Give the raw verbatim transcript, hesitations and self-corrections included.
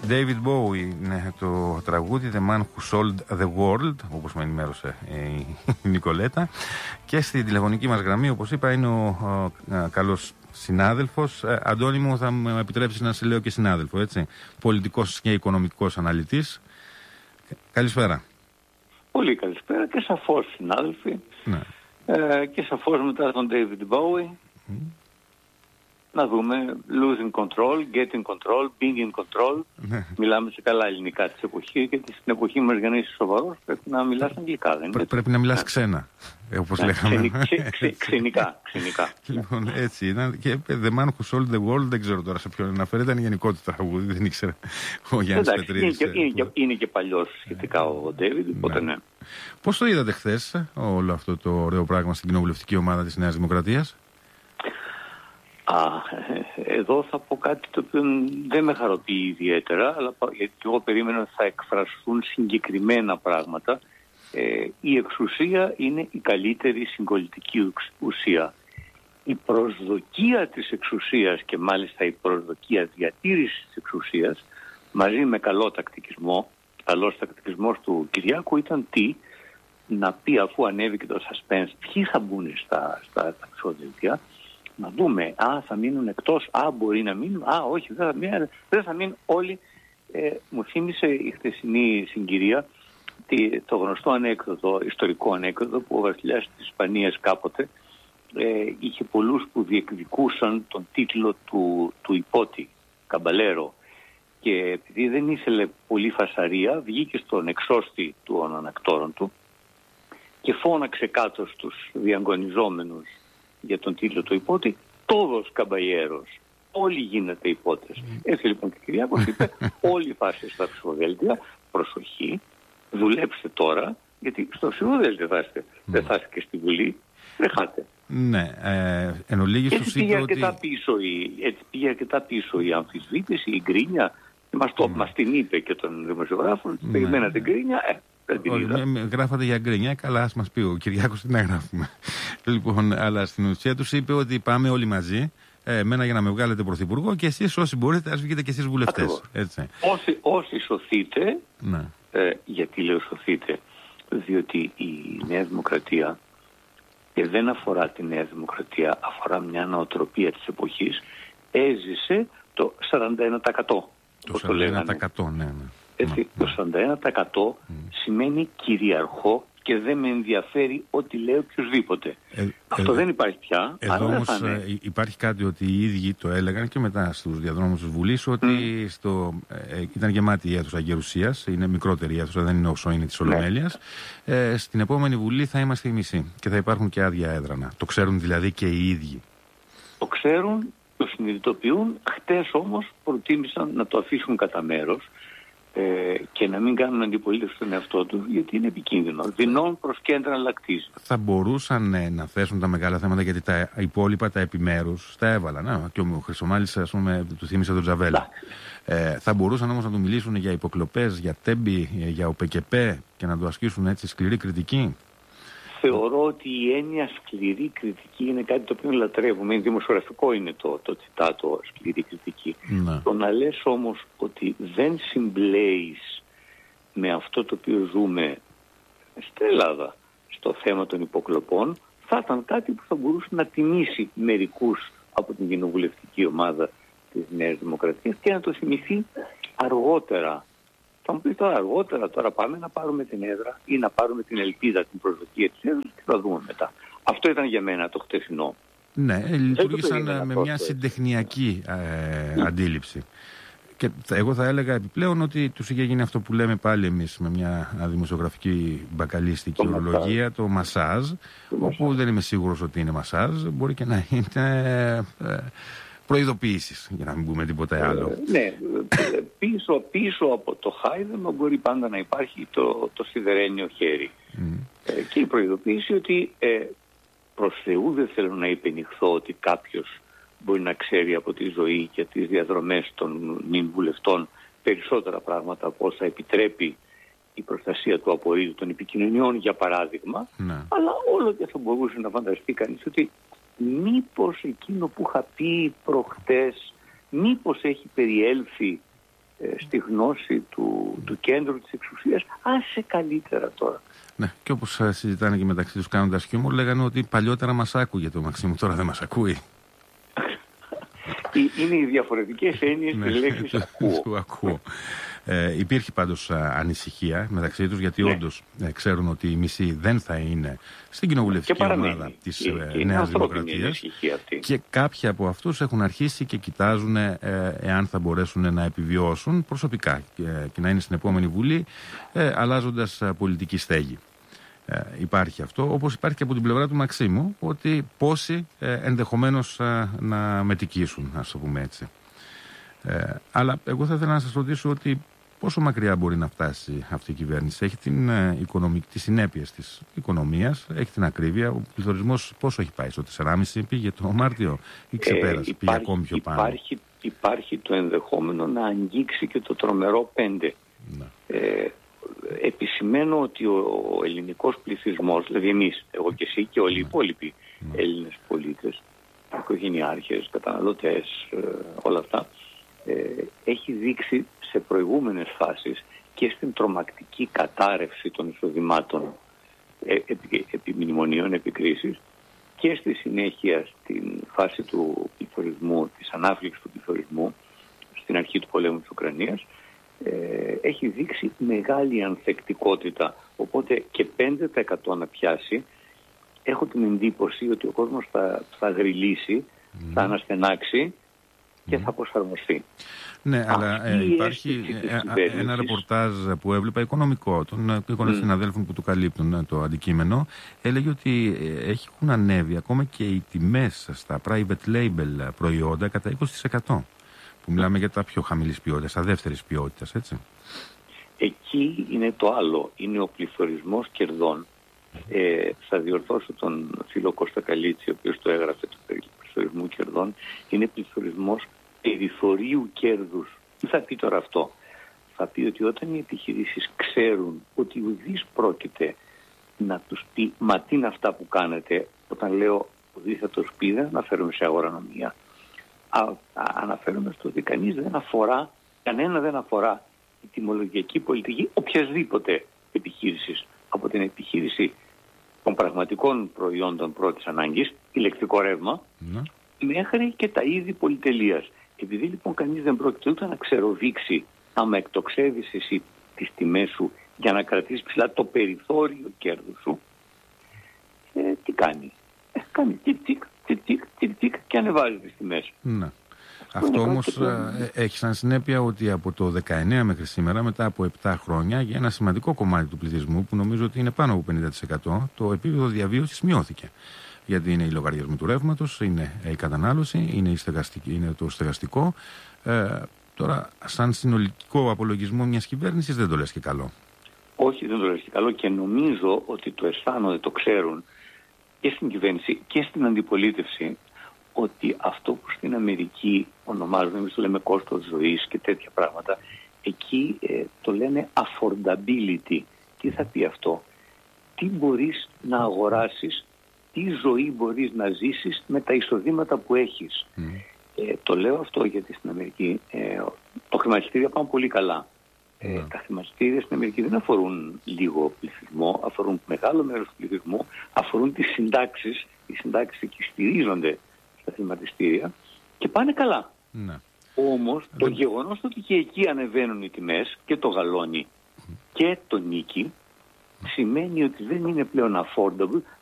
David Bowie είναι το τραγούδι The Man Who Sold the World, όπως με ενημέρωσε η Νικολέτα. Και στη τηλεφωνική μας γραμμή, όπως είπα, είναι ο, ο, ο καλός συνάδελφος. Ε, Αντώνη μου, θα μου επιτρέψεις να σε λέω και συνάδελφο, έτσι. Πολιτικός και οικονομικός αναλυτής. Καλησπέρα. Πολύ καλησπέρα και σαφώς συνάδελφοι. Ναι. Ε, και σαφώς μετά τον David Bowie. Mm. Να δούμε losing control, getting control, being in control. Ναι. Μιλάμε σε καλά ελληνικά της εποχής και στην εποχή μας για να είσαι σοβαρός πρέπει να μιλάς αγγλικά. Δεν Πρέ, πρέπει να μιλάς ναι. ξένα, όπως ναι, λέγαμε. Ξενι, ξε, ξε, ξενικά, ξενικά. Λοιπόν, έτσι ήταν. Και The Man Who Sold the World, δεν ξέρω τώρα σε ποιον αναφέρεται, ήταν γενικό του τραγούδι, δεν ήξερα ο Γιάννης Πετρίδης. Είναι, είναι, και, είναι και παλιός σχετικά ο Ντέιβιντ, οπότε ναι. ναι. Πώς το είδατε χθες όλο αυτό το ωραίο πράγμα στην κοινοβουλευτική ομάδα της Νέας Δημοκρατίας? Α, εδώ θα πω κάτι το οποίο δεν με χαροποιεί ιδιαίτερα, αλλά γιατί εγώ περίμενα ότι θα εκφραστούν συγκεκριμένα πράγματα. Ε, η εξουσία είναι η καλύτερη συγκολητική ουσία. Η προσδοκία της εξουσίας και μάλιστα η προσδοκία διατήρησης της εξουσίας μαζί με καλό τακτικισμό, καλός τακτικισμός του Κυριάκου ήταν τι? Να πει αφού ανέβηκε το suspense ποιοι θα μπουν στα, στα ψηφοδέλτια. Να δούμε, α, θα μείνουν εκτός, α, μπορεί να μείνουν, α, όχι, δεν θα μείνουν, δεν θα μείνουν όλοι. Ε, μου θύμισε η χθεσινή συγκυρία τη, το γνωστό ανέκδοτο, ιστορικό ανέκδοτο που ο βασιλιάς της Ισπανίας κάποτε ε, είχε πολλούς που διεκδικούσαν τον τίτλο του, του υπότη, καμπαλέρο, και επειδή δεν ήθελε πολύ φασαρία βγήκε στον εξώστη των ανακτόρων του και φώναξε κάτω στους διαγωνιζόμενους για τον τίτλο του υπότη, todos caballeros. Όλοι γίνετε υπότες. Mm. Έτσι λοιπόν και ο Κυριάκος είπε, όλοι πάστε στα ψηφοδέλτια, προσοχή, δουλέψτε τώρα, γιατί στο ψηφοδέλτιο θα είστε, mm. δεν θα είστε και στη Βουλή, δεν χάτε. Ναι, ε, εν ολίγης τους είπε ότι... Έτσι πήγε αρκετά πίσω η αμφισβήτηση, η γκρίνια, μας, το, mm. μας την είπε και τον δημοσιογράφων, mm. περιμένατε γκρίνια, ε, γράφατε για γκρίνια, καλά, ας μας πει ο Κυριάκος τι να γράφουμε. Λοιπόν, αλλά στην ουσία τους είπε ότι πάμε όλοι μαζί, ε, εμένα για να με βγάλετε πρωθυπουργό και εσείς όσοι μπορείτε ας βγείτε και εσείς βουλευτές. Έτσι. Όσοι, όσοι σωθείτε, ναι. ε, γιατί λέω σωθείτε, διότι η Νέα Δημοκρατία και δεν αφορά τη Νέα Δημοκρατία, αφορά μια νοοτροπία της εποχής, έζησε το σαράντα ένα τοις εκατό. Το σαράντα ένα τοις εκατό, ναι, ναι. Έτσι, το σαράντα ένα τοις εκατό mm. σημαίνει κυριαρχώ και δεν με ενδιαφέρει ό,τι λέει οποιοδήποτε. Ε, Αυτό ε, δεν υπάρχει πια. Εδώ όμως ε, υπάρχει κάτι ότι οι ίδιοι το έλεγαν και μετά στους διαδρόμους της Βουλής ότι mm. στο, ε, ήταν γεμάτη η αίθουσα γερουσίας, είναι μικρότερη η αίθουσα, δεν είναι όσο είναι της Ολομέλειας. Ναι. Ε, στην επόμενη Βουλή θα είμαστε οι μισοί και θα υπάρχουν και άδεια έδρανα. Το ξέρουν δηλαδή και οι ίδιοι. Το ξέρουν, το συνειδητοποιούν. Χτες όμως προτίμησαν να το αφήσουν κατά μέρος. Ε, και να μην κάνουν αντιπολίτευση στον εαυτό του, γιατί είναι επικίνδυνο. Δεινών προς κέντρα λακτίζει. Θα μπορούσαν ε, να θέσουν τα μεγάλα θέματα, γιατί τα υπόλοιπα, τα επιμέρους, τα έβαλαν. Α, και ο Χρυσομάλης, ας πούμε, του θύμισε τον Τζαβέλα. Ε, θα μπορούσαν όμως να του μιλήσουν για υποκλοπές, για τέμπη, για ΟΠΕΚΕΠΕ και να του ασκήσουν έτσι σκληρή κριτική. Θεωρώ ότι η έννοια σκληρή κριτική είναι κάτι το οποίο λατρεύουμε. Δημοσιογραφικό είναι το, το τσιτάτο σκληρή κριτική. Ναι. Το να λες όμως ότι δεν συμπλέεις με αυτό το οποίο ζούμε στην Ελλάδα στο θέμα των υποκλοπών θα ήταν κάτι που θα μπορούσε να τιμήσει μερικούς από την κοινοβουλευτική ομάδα της Νέας Δημοκρατίας και να το θυμηθεί αργότερα. Θα μου πει τώρα αργότερα, τώρα πάμε να πάρουμε την έδρα ή να πάρουμε την ελπίδα, την προσδοκία της έδρας και θα δούμε μετά. Αυτό ήταν για μένα το χτεσινό. Ναι, λειτουργήσαν με μια συντεχνιακή ε, αντίληψη. Και εγώ θα έλεγα επιπλέον ότι τους είχε γίνει αυτό που λέμε πάλι εμείς με μια δημοσιογραφική μπακαλίστικη ορολογία, το μασάζ, το όπου μασάζ. Δεν είμαι σίγουρος ότι είναι μασάζ, μπορεί και να είναι... Ε, προειδοποιήσεις, για να μην πούμε τίποτα άλλο. Ε, ναι, πίσω, πίσω από το χάιδεμα μπορεί πάντα να υπάρχει το, το σιδερένιο χέρι. Mm. Ε, και η προειδοποίηση ότι ε, προς Θεού δεν θέλω να υπενηχθώ ότι κάποιος μπορεί να ξέρει από τη ζωή και τις διαδρομές των νυν βουλευτών περισσότερα πράγματα από όσα επιτρέπει η προστασία του απορρίτου των επικοινωνιών, για παράδειγμα. Mm. Αλλά όλο και θα μπορούσε να φανταστεί κανείς ότι μήπως εκείνο που είχα πει προχτές, μήπως έχει περιέλθει στη γνώση του, του κέντρου της εξουσίας. Άσε καλύτερα τώρα. Ναι, και όπως συζητάνε και μεταξύ τους κάνοντας χιούμορ, λέγανε ότι παλιότερα μας άκουγε το Μαξίμου, τώρα δεν μας ακούει. Είναι οι διαφορετικές έννοιες της λέξης ακούω. ακούω. Ε, υπήρχε πάντως α, ανησυχία μεταξύ τους, γιατί ναι. όντως ε, ξέρουν ότι η μισή δεν θα είναι στην κοινοβουλευτική ομάδα της ε, Νέας Δημοκρατίας, και κάποιοι από αυτούς έχουν αρχίσει και κοιτάζουν ε, εάν θα μπορέσουν να επιβιώσουν προσωπικά και, και να είναι στην επόμενη Βουλή, ε, αλλάζοντας α, πολιτική στέγη. Ε, υπάρχει αυτό, όπως υπάρχει και από την πλευρά του Μαξίμου, ότι πόσοι ε, ενδεχομένως α, να μετικήσουν, ας το πούμε έτσι. Ε, αλλά εγώ θα ήθελα να σας ρωτήσω ότι πόσο μακριά μπορεί να φτάσει αυτή η κυβέρνηση. Έχει την ε, οικονομική, τις συνέπειες της οικονομίας, έχει την ακρίβεια. Ο πληθωρισμός πόσο έχει πάει, στο τέσσερα κόμμα πέντε πήγε το Μάρτιο ή ξεπέρασε, ε, υπάρχει, πήγε ακόμη πιο πάνω. Υπάρχει, υπάρχει το ενδεχόμενο να αγγίξει και το τρομερό πέντε. Ναι. Ε, επισημαίνω ότι ο, ο ελληνικός πληθυσμός, δηλαδή εμείς, εγώ και εσύ και όλοι οι ναι. υπόλοιποι ναι. Έλληνες πολίτες, οικογενειάρχες, καταναλωτές, ε, όλα αυτά, ε, έχει δείξει σε προηγούμενες φάσεις και στην τρομακτική κατάρρευση των εισοδημάτων ε, επί, επί μνημονίων, επί κρίσης, και στη συνέχεια στην φάση του πληθωρισμού, της ανάφληξης του πληθωρισμού, στην αρχή του πολέμου της Ουκρανίας, ε, έχει δείξει μεγάλη ανθεκτικότητα. Οπότε και πέντε τοις εκατό να πιάσει, έχω την εντύπωση ότι ο κόσμος θα, θα γριλήσει, mm. θα αναστενάξει και θα προσαρμοστεί. Ναι, αλλά ε, υπάρχει ε, ένα ρεπορτάζ που έβλεπα οικονομικό των mm. συναδέλφων που του καλύπτουν το αντικείμενο. Έλεγε ότι ε, έχουν ανέβει ακόμα και οι τιμές στα private label προϊόντα κατά είκοσι τοις εκατό. Που μιλάμε για τα πιο χαμηλής ποιότητας, τα δεύτερης ποιότητας, έτσι. Εκεί είναι το άλλο. Είναι ο πληθωρισμός κερδών. Ε, θα διορθώσω τον φίλο Κώστα Καλίτση, ο οποίος το έγραφε, το περί πληθωρισμού κερδών. Είναι πληθωρισμός περιθωρίου κέρδους. Τι θα πει τώρα αυτό? Θα πει ότι όταν οι επιχειρήσεις ξέρουν ότι ουδής πρόκειται να τους πει «Μα τι είναι αυτά που κάνετε?» Όταν λέω ουδής θα τους πει, δεν αναφέρομαι σε αγορανομία. Α, α, αναφέρομαι στο ότι κανείς δεν αφορά, κανένα δεν αφορά η τιμολογιακή πολιτική οποιασδήποτε επιχείρησης, από την επιχείρηση των πραγματικών προϊόντων πρώτης ανάγκης, ηλεκτρικό ρεύμα, ναι. μέχρι και τα είδη πολυτελείας. Επειδή λοιπόν κανείς δεν πρόκειται ούτε να ξεροδείξει άμα εκτοξεύεις εσύ τις τιμές σου για να κρατήσεις ψηλά το περιθώριο κέρδου σου, ε, τι κάνει? Ε, κάνει τικ τικ τικ τικ και ανεβάζει τις τιμές. Ναι. Αυτό, Αυτό όμως ε, έχει σαν συνέπεια ότι από το δεκαεννέα μέχρι σήμερα, μετά από επτά χρόνια, για ένα σημαντικό κομμάτι του πληθυσμού, που νομίζω ότι είναι πάνω από πενήντα τοις εκατό, το επίπεδο διαβίωσης μειώθηκε. Γιατί είναι οι λογαριασμοί του ρεύματος, είναι η κατανάλωση, είναι, η στεγαστική, είναι το στεγαστικό. Ε, τώρα, σαν συνολικό απολογισμό μιας κυβέρνησης, δεν το λες και καλό. Όχι, δεν το λες και καλό, και νομίζω ότι το αισθάνονται, το ξέρουν και στην κυβέρνηση και στην αντιπολίτευση, ότι αυτό που στην Αμερική ονομάζουμε, εμείς το λέμε κόστος ζωής και τέτοια πράγματα, εκεί ε, το λένε affordability. Τι θα πει αυτό? Τι μπορείς να αγοράσεις, τι ζωή μπορείς να ζήσεις με τα εισοδήματα που έχεις. Mm. Ε, το λέω αυτό γιατί στην Αμερική ε, το χρηματιστήρια πάνε πολύ καλά. Mm. Ε, τα χρηματιστήρια στην Αμερική δεν αφορούν λίγο πληθυσμό, αφορούν μεγάλο μέρος του πληθυσμού, αφορούν τις συντάξεις. Οι συντάξεις εκεί στηρίζονται στα χρηματιστήρια και πάνε καλά. Mm. Όμως το mm. γεγονός ότι και εκεί ανεβαίνουν οι τιμές και το γαλόνι mm. και το νίκι, σημαίνει ότι δεν είναι πλέον affordable